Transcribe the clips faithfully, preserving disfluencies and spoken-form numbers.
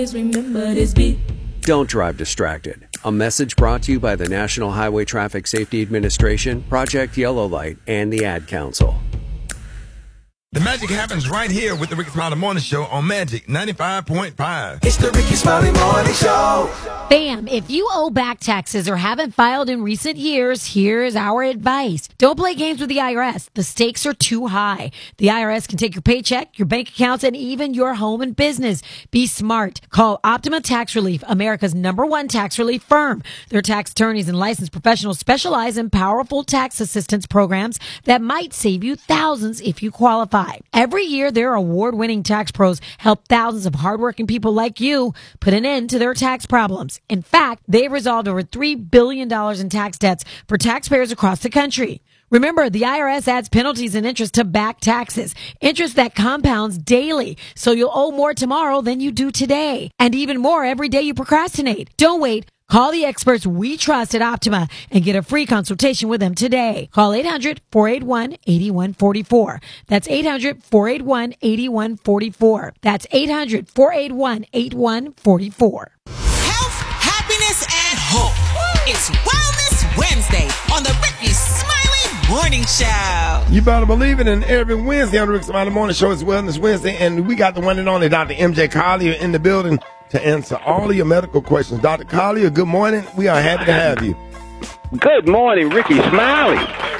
Remember this beat. Don't drive distracted. A message brought to you by the National Highway Traffic Safety Administration, Project Yellow Light, and the Ad Council. The magic happens right here with the Ricky Smiley Morning Show on Magic ninety-five point five. It's the Ricky Smiley Morning Show. Bam! If you owe back taxes or haven't filed in recent years, here's our advice. Don't play games with the I R S. The stakes are too high. The I R S can take your paycheck, your bank accounts, and even your home and business. Be smart. Call Optima Tax Relief, America's number one tax relief firm. Their tax attorneys and licensed professionals specialize in powerful tax assistance programs that might save you thousands if you qualify. Every year, their award-winning tax pros help thousands of hardworking people like you put an end to their tax problems. In fact, they've resolved over three billion dollars in tax debts for taxpayers across the country. Remember, the I R S adds penalties and interest to back taxes, interest that compounds daily, so you'll owe more tomorrow than you do today, and even more every day you procrastinate. Don't wait. Call the experts we trust at Optima and get a free consultation with them today. Call eight hundred, four eight one, eight one four four. That's eight hundred, four eight one, eight one four four. That's eight hundred, four eight one, eight one four four. Health, happiness, and hope. It's Wellness Wednesday on the Ricky Smiley Morning Show. You better believe it. And every Wednesday on the Ricky Smiley Morning Show is Wellness Wednesday. And we got the one and only Doctor M J Collier in the building to answer all of your medical questions. Doctor Collier, good morning. We are happy to have you. Good morning, Ricky Smiley.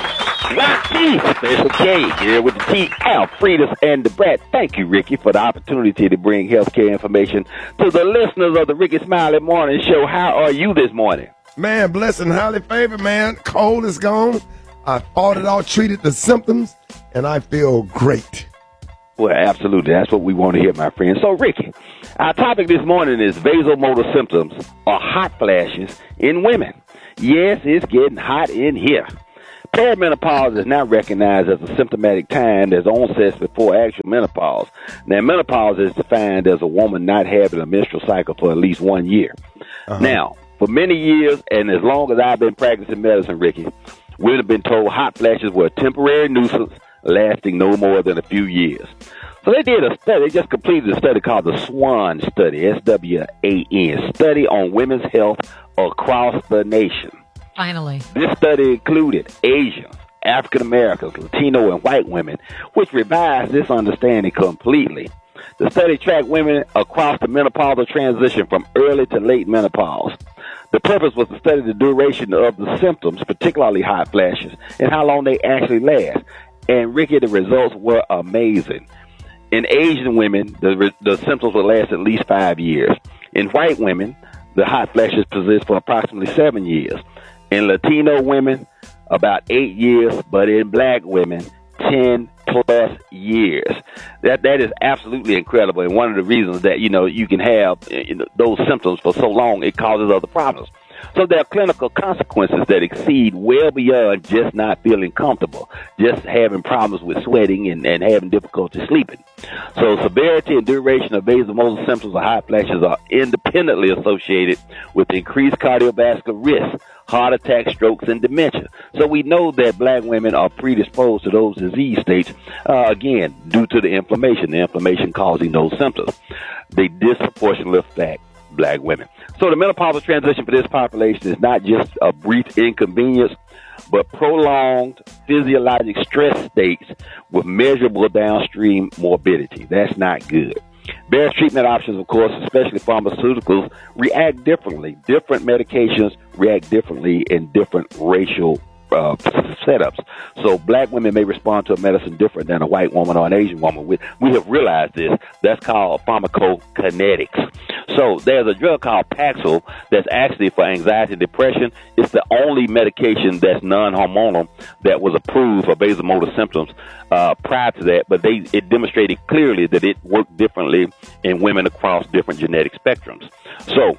Rock T, Special K, here with the T, Alfredus, and the Brat. Thank you, Ricky, for the opportunity to bring healthcare information to the listeners of the Ricky Smiley Morning Show. How are you this morning? Man, blessed and highly favored, man. Cold is gone. I fought it all, treated the symptoms, and I feel great. Well, absolutely. That's what we want to hear, my friend. So, Ricky, our topic this morning is vasomotor symptoms or hot flashes in women. Yes, it's getting hot in here. Perimenopause is now recognized as a symptomatic time that's onset before actual menopause. Now, menopause is defined as a woman not having a menstrual cycle for at least one year. Uh-huh. Now, for many years, and as long as I've been practicing medicine, Ricky, we've have been told hot flashes were a temporary nuisance lasting no more than a few years. So they did a study. They just completed a study called the SWAN study, S W A N, study on women's health across the nation. Finally. This study included Asians, African Americans, Latino, and white women, which revised this understanding completely. The study tracked women across the menopausal transition from early to late menopause. The purpose was to study the duration of the symptoms, particularly hot flashes, and how long they actually last. And, Ricky, the results were amazing. In Asian women, the, the symptoms would last at least five years. In white women, the hot flashes persist for approximately seven years. In Latino women, about eight years, but in black women, ten plus years. That that is absolutely incredible, and one of the reasons that, you know, you can have, you know, those symptoms for so long, it causes other problems. So there are clinical consequences that exceed well beyond just not feeling comfortable, just having problems with sweating and, and having difficulty sleeping. So severity and duration of vasomotor symptoms or hot flashes are independently associated with increased cardiovascular risk, heart attacks, strokes, and dementia. So we know that black women are predisposed to those disease states, uh, again, due to the inflammation, the inflammation causing those symptoms. They disproportionately affect black women. So the menopausal transition for this population is not just a brief inconvenience, but prolonged physiologic stress states with measurable downstream morbidity. That's not good. Various treatment options, of course, especially pharmaceuticals, react differently. Different medications react differently in different racial uh, setups. So black women may respond to a medicine different than a white woman or an Asian woman. We, we have realized this. That's called pharmacokinetics. So there's a drug called Paxil that's actually for anxiety and depression. It's the only medication that's non-hormonal that was approved for vasomotor symptoms uh, prior to that, but they it demonstrated clearly that it worked differently in women across different genetic spectrums. So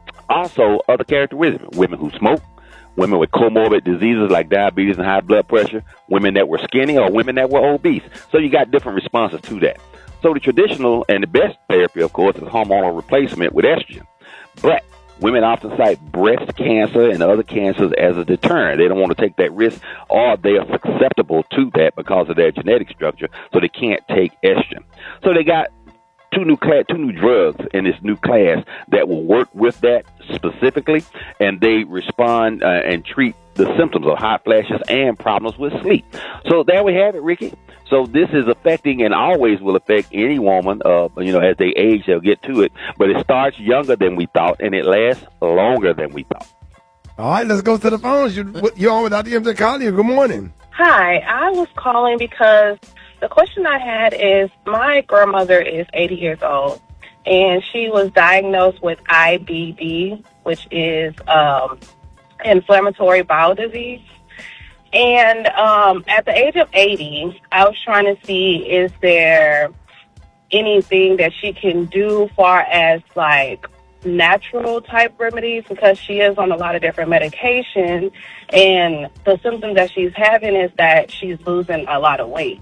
also other characteristics, women who smoke, women with comorbid diseases like diabetes and high blood pressure, women that were skinny or women that were obese. So you got different responses to that. So the traditional and the best therapy, of course, is hormonal replacement with estrogen. But women often cite breast cancer and other cancers as a deterrent. They don't want to take that risk, or they are susceptible to that because of their genetic structure, so they can't take estrogen. So they got two new class, two new drugs in this new class that will work with that specifically, and they respond uh, and treat the symptoms of hot flashes and problems with sleep. So there we have it, Ricky. So this is affecting and always will affect any woman. Uh, you know, as they age, they'll get to it. But it starts younger than we thought, and it lasts longer than we thought. All right, let's go to the phones. You, you're on with Doctor M J Collier. Good morning. Hi, I was calling because the question I had is my grandmother is eighty years old, and she was diagnosed with I B D, which is um, inflammatory bowel disease. And um, at the age of eighty, I was trying to see, is there anything that she can do far as like natural type remedies, because she is on a lot of different medication, and the symptoms that she's having is that she's losing a lot of weight.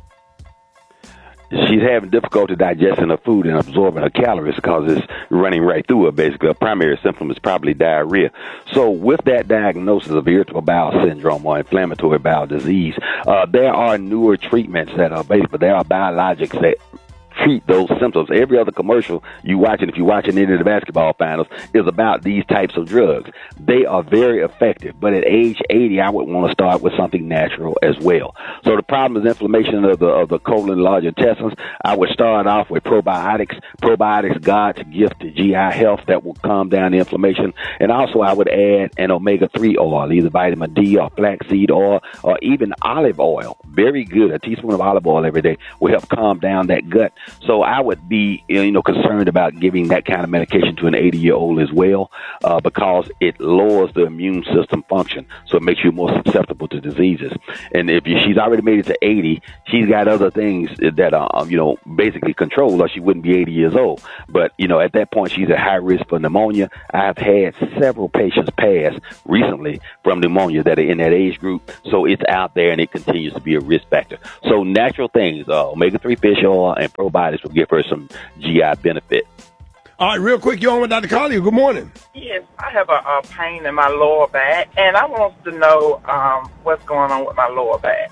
She's having difficulty digesting her food and absorbing her calories because it's running right through her. Basically, her primary symptom is probably diarrhea. So with that diagnosis of irritable bowel syndrome or inflammatory bowel disease, uh, there are newer treatments that are basically, there are biologics that treat those symptoms. Every other commercial you watch, and if you're watching any of the basketball finals, is about these types of drugs. They are very effective, but at age eighty, I would want to start with something natural as well. So the problem is inflammation of the of the colon and large intestines. I would start off with probiotics. Probiotics, God's gift to G I health that will calm down the inflammation. And also I would add an omega three oil, either vitamin D or flaxseed oil or even olive oil. Very good. A teaspoon of olive oil every day will help calm down that gut. So I would be, you know, concerned about giving that kind of medication to an eighty-year-old as well, uh, because it lowers the immune system function, so it makes you more susceptible to diseases. And if you, she's already made it to eighty, she's got other things that are, you know, basically controlled, or she wouldn't be eighty years old. But, you know, at that point, she's at high risk for pneumonia. I've had several patients pass recently from pneumonia that are in that age group, so it's out there and it continues to be a risk factor. So natural things, uh, omega three fish oil and probiotics will give her some G I benefit. All right, real quick, you're on with Doctor Collier. Good morning. Yes, I have a, a pain in my lower back, and I want to know um, what's going on with my lower back.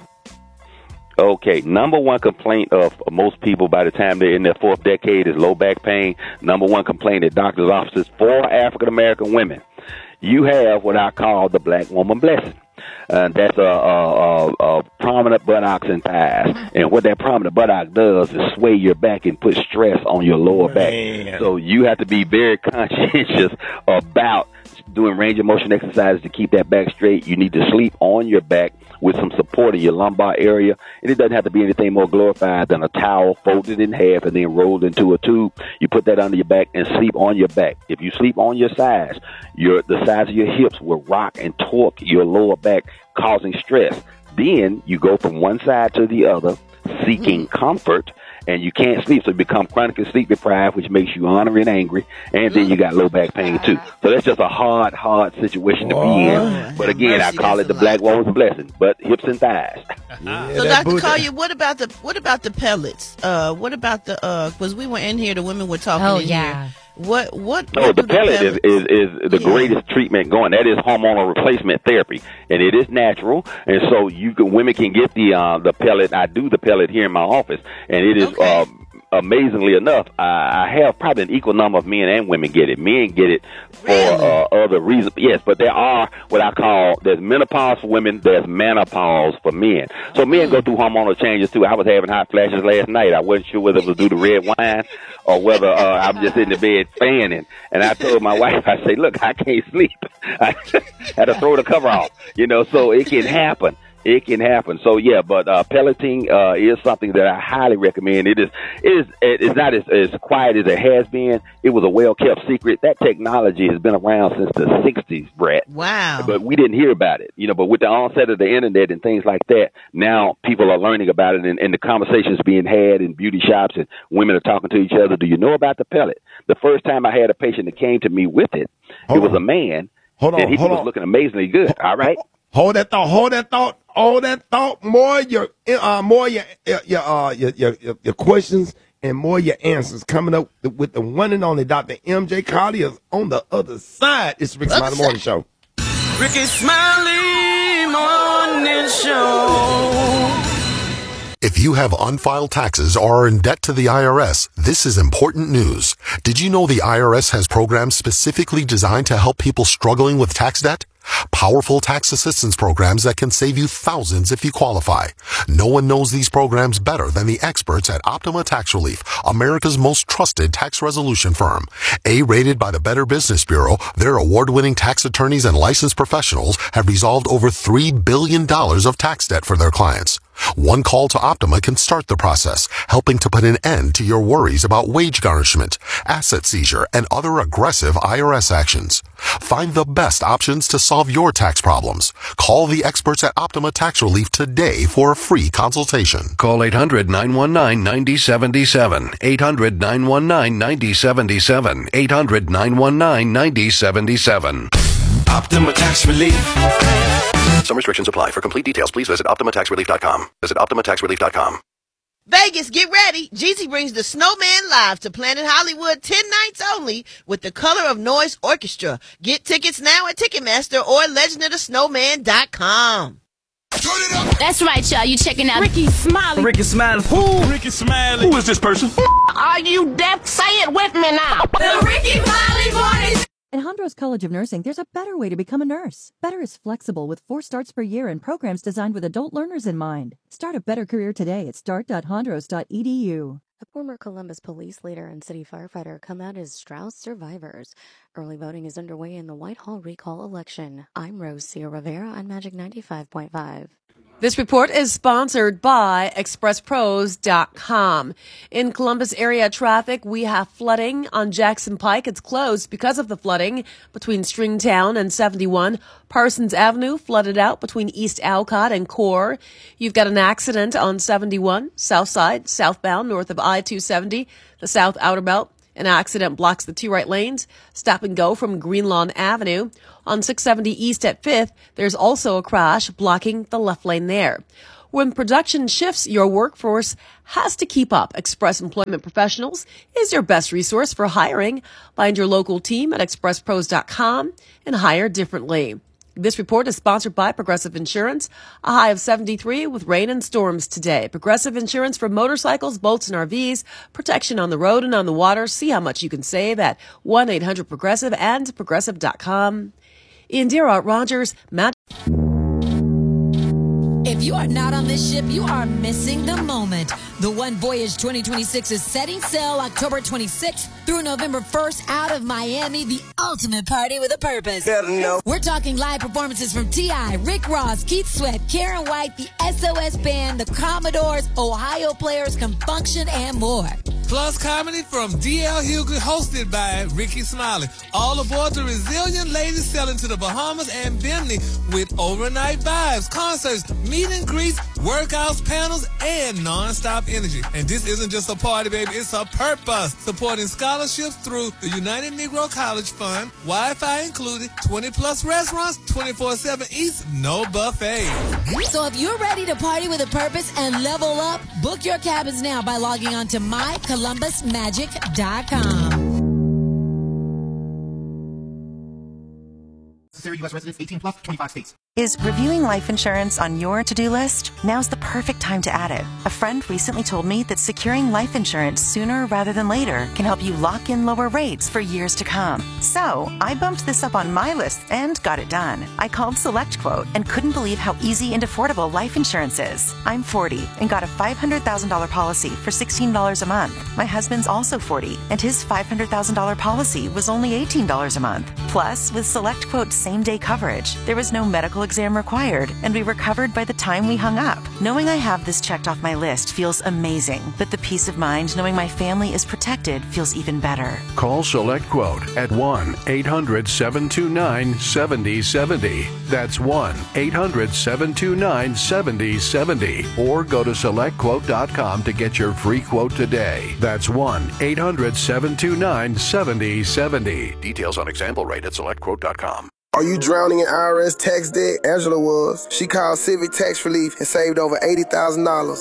Okay, number one complaint of most people by the time they're in their fourth decade is low back pain. Number one complaint at doctor's offices for African-American women. You have what I call the black woman blessing. Uh, that's a, a, a, a prominent buttocks and thighs. And what that prominent buttock does is sway your back and put stress on your lower Man. back. So you have to be very conscientious about doing range of motion exercises to keep that back straight. You need to sleep on your back with some support in your lumbar area. And it doesn't have to be anything more glorified than a towel folded in half and then rolled into a tube. You put that under your back and sleep on your back. If you sleep on your sides, your the sides of your hips will rock and torque your lower back, causing stress. Then you go from one side to the other, seeking comfort, and you can't sleep, so you become chronically sleep deprived, which makes you ornery and angry, and then you got low back pain too. So that's just a hard, hard situation to be in. But again, I call it the black woman's blessing, but hips and thighs. Yeah, So, that Doctor booty. Collier, what about the what about the pellets? Uh, what about the uh? Because we were in here, the women were talking. Oh, in yeah. Here. What what? No, what the do pellet is, is, is the Yeah. greatest treatment going. That is hormonal replacement therapy, and it is natural. And so you can women can get the uh, the pellet. I do the pellet here in my office, and it is. Okay. Uh, Amazingly enough, I, I have probably an equal number of men and women get it. Men get it for Really? uh, other reasons. Yes, but there are what I call, there's menopause for women, there's menopause for men. So men go through hormonal changes too. I was having hot flashes last night. I wasn't sure whether it was due to red wine or whether uh, I'm just in the bed fanning. And I told my wife, I say, look, I can't sleep. I had to throw the cover off, you know, so it can happen. It can happen. So yeah, but uh, pelleting uh, is something that I highly recommend. It is, it is, it's not as, as quiet as it has been. It was a well kept secret. That technology has been around since the sixties, Brett. Wow. But we didn't hear about it, you know. But with the onset of the internet and things like that, now people are learning about it, and, and the conversations being had in beauty shops, and women are talking to each other. Do you know about the pellet? The first time I had a patient that came to me with it, Hold it was on. a man, Hold on, and he hold was on. looking amazingly good. All right. Hold that thought. Hold that thought. Hold that thought. More your, uh, more your, your, uh, your, your, your, your questions and more your answers coming up with the one and only Doctor M J Collier on the other side. It's Rick Smiley Morning Show. Ricky Smiley Morning Show. If you you have unfiled taxes or are in debt to the I R S, this is important news. Did you know the I R S has programs specifically designed to help people struggling with tax debt? Powerful tax assistance programs that can save you thousands if you qualify. No one knows these programs better than the experts at Optima Tax Relief, America's most trusted tax resolution firm. A-rated by the Better Business Bureau, their award-winning tax attorneys and licensed professionals have resolved over three billion dollars of tax debt for their clients. One call to Optima can start the process, helping to put an end to your worries about wage garnishment, asset seizure, and other aggressive I R S actions. Find the best options to solve your tax problems. Call the experts at Optima Tax Relief today for a free consultation. Call eight hundred, nine one nine, nine zero seven seven. eight hundred, nine one nine, nine zero seven seven. eight hundred, nine one nine, nine zero seven seven. Optima Tax Relief. Some restrictions apply. For complete details, please visit Optima Tax Relief dot com. Visit Optima Tax Relief dot com. Vegas, get ready. Jeezy brings the Snowman live to Planet Hollywood ten nights only with the Color of Noise Orchestra. Get tickets now at Ticketmaster or legend of the snowman dot com. That's right, y'all. You checking out Ricky Smiley. Ricky Smiley. Who? Ricky Smiley. Who is this person? Are you deaf? Say it with me now. The Ricky Smiley Morning. At Hondros College of Nursing, there's a better way to become a nurse. Better is flexible with four starts per year and programs designed with adult learners in mind. Start a better career today at start dot hondros dot e d u. A former Columbus police leader and city firefighter come out as Strauss survivors. Early voting is underway in the Whitehall recall election. I'm Rose Cia Rivera on Magic ninety-five point five. This report is sponsored by express pros dot com. In Columbus area traffic, we have flooding on Jackson Pike. It's closed because of the flooding between Stringtown and seventy-one. Parsons Avenue flooded out between East Alcott and Core. You've got an accident on seventy-one, south side, southbound, north of I two seventy, the south outer belt. An accident blocks the two right lanes. Stop and go from Greenlawn Avenue. On six seventy East at fifth, there's also a crash blocking the left lane there. When production shifts, your workforce has to keep up. Express Employment Professionals is your best resource for hiring. Find your local team at express pros dot com and hire differently. This report is sponsored by Progressive Insurance. A high of seventy-three with rain and storms today. Progressive Insurance for motorcycles, boats, and R Vs. Protection on the road and on the water. See how much you can save at one eight hundred progressive and progressive dot com. Indira Rogers, Matt. If you are not on this ship, you are missing the moment. The One Voyage twenty twenty-six is setting sail October twenty-sixth through November first out of Miami, the ultimate party with a purpose. We're talking live performances from T I, Rick Ross, Keith Sweat, Karen White, the S O S Band, the Commodores, Ohio Players, Confunction, and more. Plus comedy from D L Hughley, hosted by Ricky Smiley. All aboard the Resilient Ladies sailing to the Bahamas and Bimini with overnight vibes, concerts, meet and greets, workouts, panels, and non-stop energy. And this isn't just a party, baby. It's a purpose. Supporting scholarships through the United Negro College Fund, Wi-Fi included, twenty plus restaurants, twenty-four seven East, no buffet. So if you're ready to party with a purpose and level up, book your cabins now by logging on to my columbus magic dot com. U S residents eighteen plus, twenty-five states. Is reviewing life insurance on your to-do list? Now's the perfect time to add it. A friend recently told me that securing life insurance sooner rather than later can help you lock in lower rates for years to come. So I bumped this up on my list and got it done. I called SelectQuote and couldn't believe how easy and affordable life insurance is. I'm forty and got a five hundred thousand dollars policy for sixteen dollars a month. My husband's also forty and his five hundred thousand dollars policy was only eighteen dollars a month. Plus, with SelectQuote's same-day coverage, there was no medical exam required, and we were covered by the time we hung up. Knowing I have this checked off my list feels amazing, but the peace of mind knowing my family is protected feels even better. Call SelectQuote at one eight hundred seven two nine seven zero seven zero. That's one eight hundred seven two nine seven zero seven zero. Or go to select quote dot com to get your free quote today. That's one eight hundred seven two nine seven zero seven zero. Details on example rate at select quote dot com. Are you drowning in I R S tax debt? Angela was. She called Civic Tax Relief and saved over eighty thousand dollars.